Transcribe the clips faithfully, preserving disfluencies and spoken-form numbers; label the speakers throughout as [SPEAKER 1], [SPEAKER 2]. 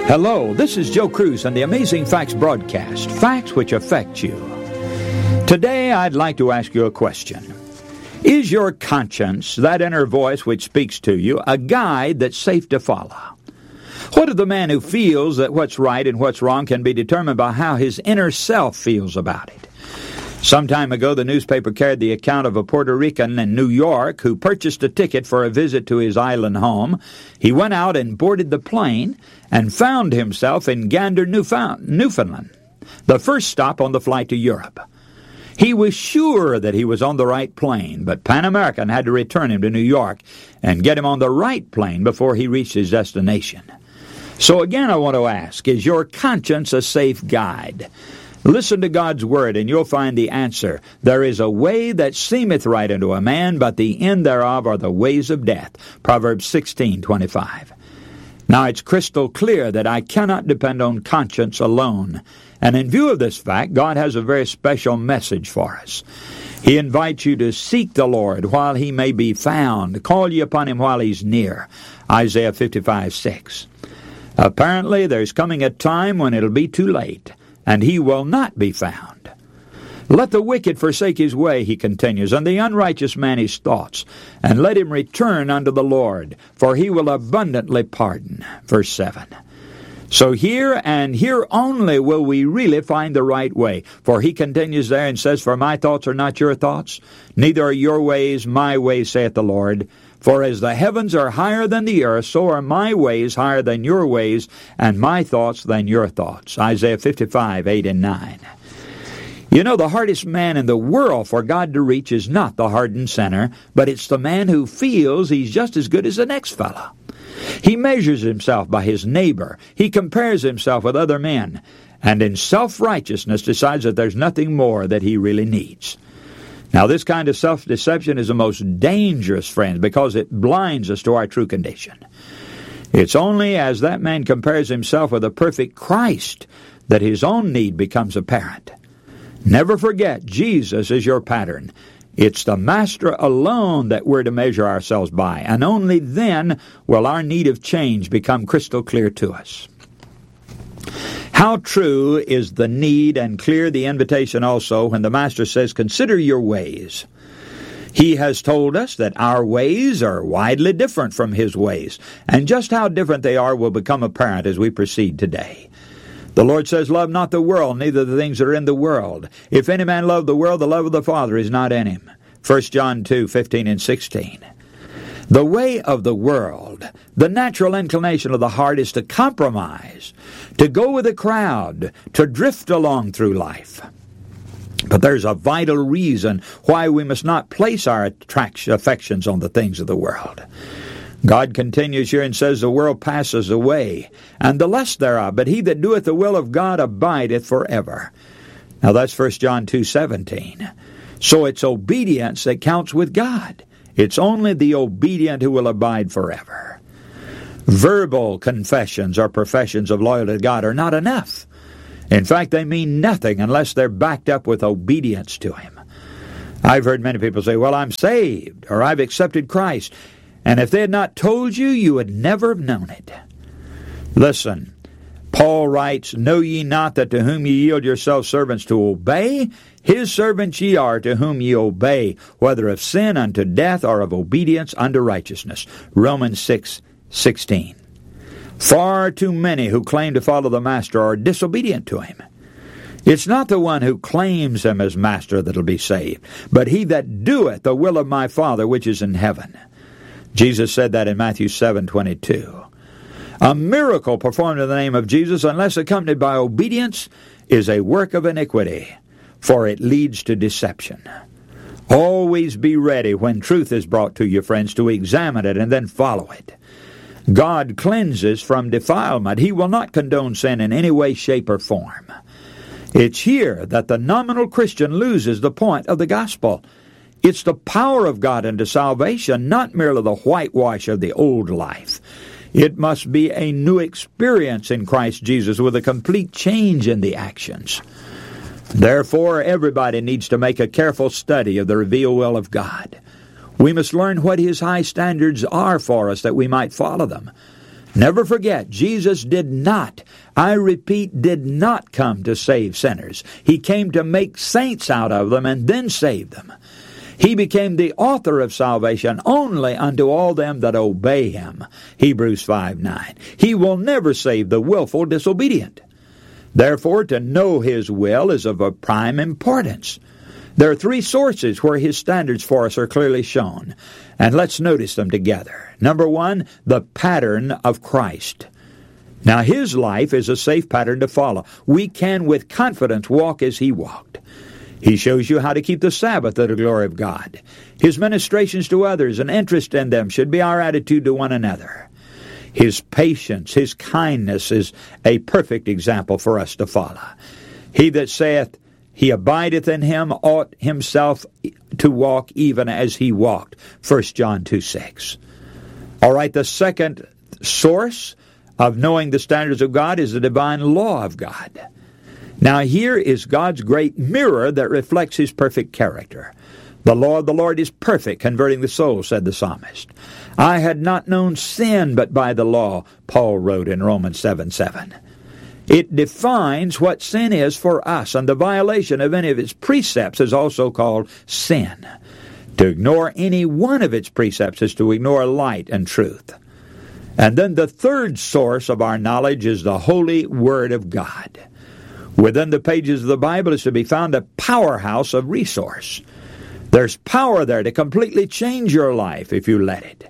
[SPEAKER 1] Hello, this is Joe Cruz on the Amazing Facts broadcast, facts which affect you. Today, I'd like to ask you a question. Is your conscience, that inner voice which speaks to you, a guide that's safe to follow? What of the man who feels that what's right and what's wrong can be determined by how his inner self feels about it? Some time ago, the newspaper carried the account of a Puerto Rican in New York who purchased a ticket for a visit to his island home. He went out and boarded the plane and found himself in Gander, Newfoundland, the first stop on the flight to Europe. He was sure that he was on the right plane, but Pan American had to return him to New York and get him on the right plane before he reached his destination. So again, I want to ask, is your conscience a safe guide? Listen to God's word, and you'll find the answer. There is a way that seemeth right unto a man, but the end thereof are the ways of death. Proverbs sixteen twenty-five. Now, it's crystal clear that I cannot depend on conscience alone. And in view of this fact, God has a very special message for us. He invites you to seek the Lord while he may be found. Call ye upon him while he's near. Isaiah fifty-five six. Apparently, there's coming a time when it'll be too late, and he will not be found. Let the wicked forsake his way, he continues, and the unrighteous man his thoughts, and let him return unto the Lord, for he will abundantly pardon. Verse seven. So here and here only will we really find the right way. For he continues there and says, For my thoughts are not your thoughts, neither are your ways my ways, saith the Lord. For as the heavens are higher than the earth, so are my ways higher than your ways, and my thoughts than your thoughts. Isaiah fifty-five eight and nine. You know, the hardest man in the world for God to reach is not the hardened sinner, but it's the man who feels he's just as good as the next fellow. He measures himself by his neighbor. He compares himself with other men, and in self-righteousness decides that there's nothing more that he really needs. Now, this kind of self-deception is the most dangerous, friends, because it blinds us to our true condition. It's only as that man compares himself with a perfect Christ that his own need becomes apparent. Never forget, Jesus is your pattern. It's the Master alone that we're to measure ourselves by, and only then will our need of change become crystal clear to us. How true is the need and clear the invitation also when the Master says, Consider your ways. He has told us that our ways are widely different from his ways, and just how different they are will become apparent as we proceed today. The Lord says, Love not the world, neither the things that are in the world. If any man love the world, the love of the Father is not in him. First John two fifteen and sixteen. The way of the world, the natural inclination of the heart is to compromise, to go with the crowd, to drift along through life. But there's a vital reason why we must not place our attraction, affections on the things of the world. God continues here and says, The world passes away, and the lust thereof, but he that doeth the will of God abideth forever. Now that's First John two seventeen. So it's obedience that counts with God. It's only the obedient who will abide forever. Verbal confessions or professions of loyalty to God are not enough. In fact, they mean nothing unless they're backed up with obedience to him. I've heard many people say, Well, I'm saved, or I've accepted Christ. And if they had not told you, you would never have known it. Listen, Paul writes, Know ye not that to whom ye yield yourselves servants to obey, his servants ye are to whom ye obey, whether of sin unto death or of obedience unto righteousness. Romans six sixteen. Far too many who claim to follow the Master are disobedient to him. It's not the one who claims him as Master that'll be saved, but he that doeth the will of my Father which is in heaven. Jesus said that in Matthew seven twenty-two. A miracle performed in the name of Jesus, unless accompanied by obedience, is a work of iniquity, for it leads to deception. Always be ready when truth is brought to you, friends, to examine it and then follow it. God cleanses from defilement. He will not condone sin in any way, shape, or form. It's here that the nominal Christian loses the point of the gospel. It's the power of God unto salvation, not merely the whitewash of the old life. It must be a new experience in Christ Jesus with a complete change in the actions. Therefore, everybody needs to make a careful study of the revealed will of God. We must learn what his high standards are for us that we might follow them. Never forget, Jesus did not, I repeat, did not come to save sinners. He came to make saints out of them and then save them. He became the author of salvation only unto all them that obey him. Hebrews five nine. He will never save the willful disobedient. Therefore, to know his will is of a prime importance. There are three sources where his standards for us are clearly shown, and let's notice them together. Number one, the pattern of Christ. Now, his life is a safe pattern to follow. We can with confidence walk as he walked. He shows you how to keep the Sabbath to the glory of God. His ministrations to others and interest in them should be our attitude to one another. His patience, his kindness is a perfect example for us to follow. He that saith, he abideth in him, ought himself to walk even as he walked. First John two six. All right, the second source of knowing the standards of God is the divine law of God. Now here is God's great mirror that reflects his perfect character. The law of the Lord is perfect, converting the soul, said the psalmist. I had not known sin but by the law, Paul wrote in Romans seven seven. It defines what sin is for us, and the violation of any of its precepts is also called sin. To ignore any one of its precepts is to ignore light and truth. And then the third source of our knowledge is the Holy Word of God. Within the pages of the Bible is to be found a powerhouse of resource. There's power there to completely change your life if you let it.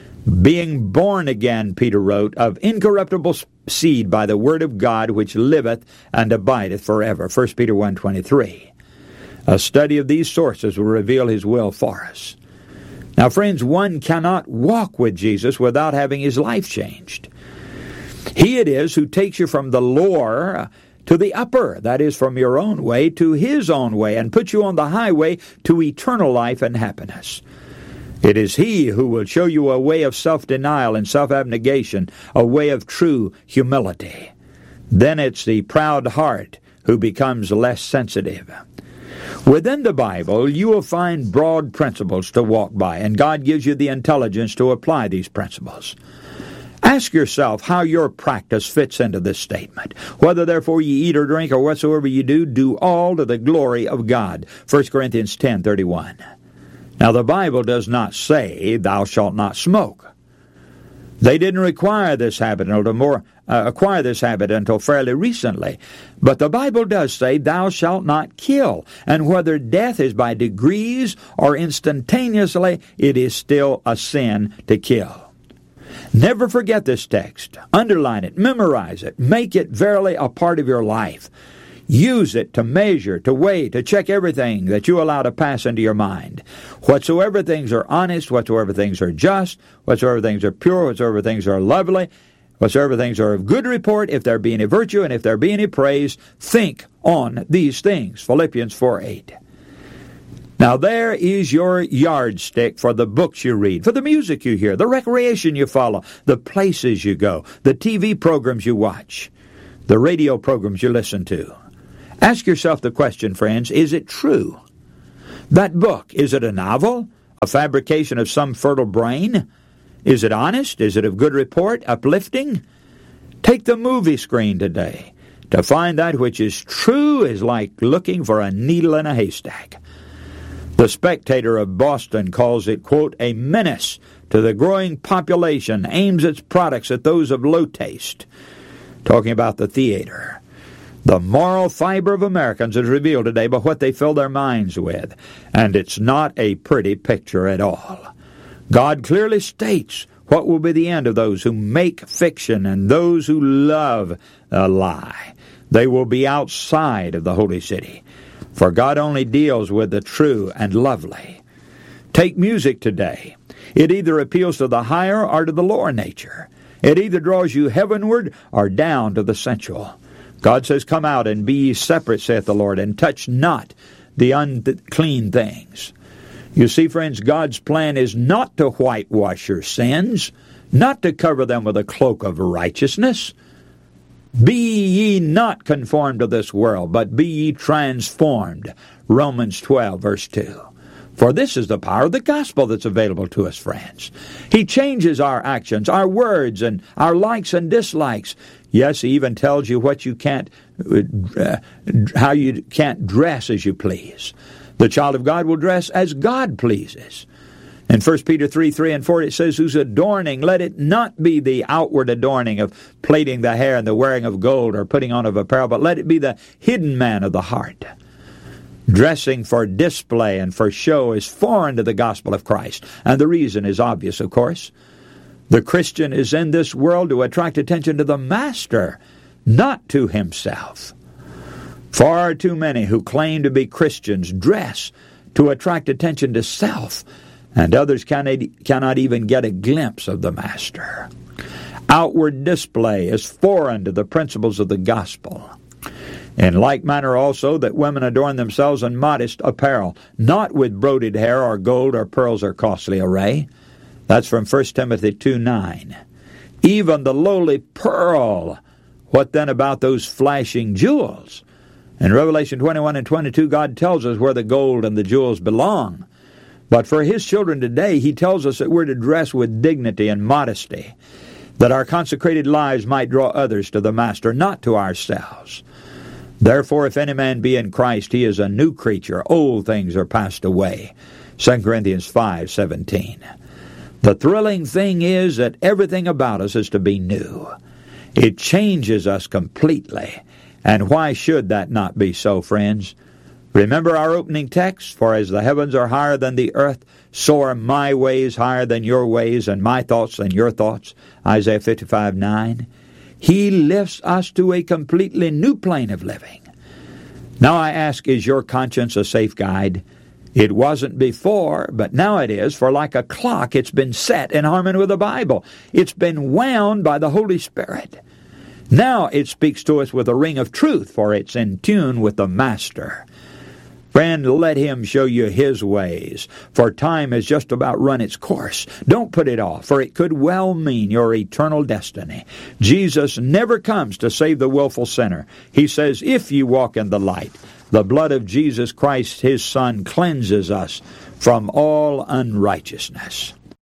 [SPEAKER 1] Being born again, Peter wrote, of incorruptible seed by the word of God which liveth and abideth forever. First Peter one twenty-three. A study of these sources will reveal his will for us. Now, friends, one cannot walk with Jesus without having his life changed. He it is who takes you from the lower to the upper, that is, from your own way to his own way, and puts you on the highway to eternal life and happiness. It is he who will show you a way of self-denial and self-abnegation, a way of true humility. Then it's the proud heart who becomes less sensitive. Within the Bible, you will find broad principles to walk by, and God gives you the intelligence to apply these principles. Ask yourself how your practice fits into this statement. Whether therefore ye eat or drink or whatsoever ye do, do all to the glory of God. First Corinthians ten thirty-one. Now, the Bible does not say, thou shalt not smoke. They didn't require this habit until more, uh, acquire this habit until fairly recently. But the Bible does say, thou shalt not kill. And whether death is by degrees or instantaneously, it is still a sin to kill. Never forget this text. Underline it, memorize it, make it verily a part of your life. Use it to measure, to weigh, to check everything that you allow to pass into your mind. Whatsoever things are honest, whatsoever things are just, whatsoever things are pure, whatsoever things are lovely, whatsoever things are of good report, if there be any virtue and if there be any praise, think on these things. Philippians four eight. Now there is your yardstick for the books you read, for the music you hear, the recreation you follow, the places you go, the T V programs you watch, the radio programs you listen to. Ask yourself the question, friends, is it true? That book, is it a novel? A fabrication of some fertile brain? Is it honest? Is it of good report? Uplifting? Take the movie screen today. To find that which is true is like looking for a needle in a haystack. The Spectator of Boston calls it, quote, a menace to the growing population, aims its products at those of low taste. Talking about the theater. The moral fiber of Americans is revealed today by what they fill their minds with, and it's not a pretty picture at all. God clearly states what will be the end of those who make fiction and those who love a lie. They will be outside of the holy city, for God only deals with the true and lovely. Take music today. It either appeals to the higher or to the lower nature. It either draws you heavenward or down to the sensual. God says, come out and be ye separate, saith the Lord, and touch not the unclean things. You see, friends, God's plan is not to whitewash your sins, not to cover them with a cloak of righteousness. Be ye not conformed to this world, but be ye transformed. Romans twelve, verse two. For this is the power of the gospel that's available to us, friends. He changes our actions, our words, and our likes and dislikes. Yes, he even tells you what you can't, uh, how you can't dress as you please. The child of God will dress as God pleases. In First Peter three, three and four, it says, whose adorning, let it not be the outward adorning of plaiting the hair and the wearing of gold or putting on of apparel, but let it be the hidden man of the heart. Dressing for display and for show is foreign to the gospel of Christ, and the reason is obvious, of course. The Christian is in this world to attract attention to the Master, not to himself. Far too many who claim to be Christians dress to attract attention to self, and others cannot, cannot even get a glimpse of the Master. Outward display is foreign to the principles of the gospel. In like manner also that women adorn themselves in modest apparel, not with broided hair or gold or pearls or costly array. That's from First Timothy two, nine. Even the lowly pearl. What then about those flashing jewels? In Revelation twenty-one and twenty-two, God tells us where the gold and the jewels belong. But for his children today, he tells us that we're to dress with dignity and modesty, that our consecrated lives might draw others to the Master, not to ourselves. Therefore, if any man be in Christ, he is a new creature. Old things are passed away. Second Corinthians five, seventeen. The thrilling thing is that everything about us is to be new. It changes us completely. And why should that not be so, friends? Remember our opening text, for as the heavens are higher than the earth, so are my ways higher than your ways, and my thoughts than your thoughts. Isaiah fifty-five, nine. He lifts us to a completely new plane of living. Now I ask, is your conscience a safe guide? It wasn't before, but now it is, for like a clock it's been set in harmony with the Bible. It's been wound by the Holy Spirit. Now it speaks to us with a ring of truth, for it's in tune with the Master. Friend, let him show you his ways, for time has just about run its course. Don't put it off, for it could well mean your eternal destiny. Jesus never comes to save the willful sinner. He says, if you walk in the light, the blood of Jesus Christ, his Son, cleanses us from all unrighteousness.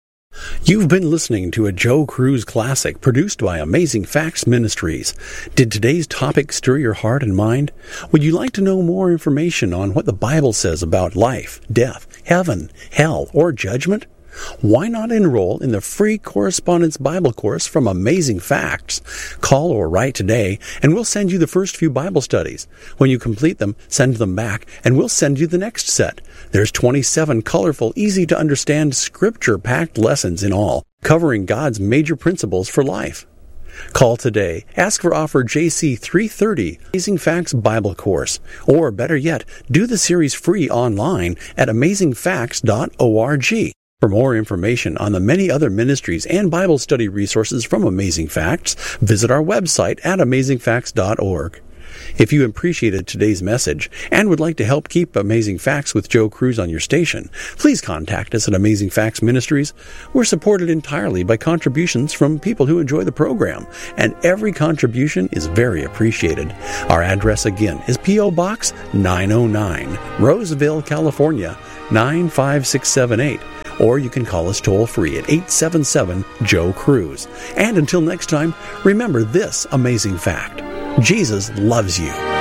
[SPEAKER 2] You've been listening to a Joe Cruz classic produced by Amazing Facts Ministries. Did today's topic stir your heart and mind? Would you like to know more information on what the Bible says about life, death, heaven, hell, or judgment? Why not enroll in the free Correspondence Bible course from Amazing Facts? Call or write today, and we'll send you the first few Bible studies. When you complete them, send them back, and we'll send you the next set. There's twenty-seven colorful, easy-to-understand, scripture-packed lessons in all, covering God's major principles for life. Call today. Ask for offer J C three thirty, Amazing Facts Bible Course. Or, better yet, do the series free online at amazing facts dot org. For more information on the many other ministries and Bible study resources from Amazing Facts, visit our website at amazing facts dot org. If you appreciated today's message and would like to help keep Amazing Facts with Joe Cruz on your station, please contact us at Amazing Facts Ministries. We're supported entirely by contributions from people who enjoy the program, and every contribution is very appreciated. Our address again is P O. Box nine oh nine, Roseville, California, nine five six seven eight. Or you can call us toll-free at eight seven seven, Joe Cruz. And until next time, remember this amazing fact. Jesus loves you.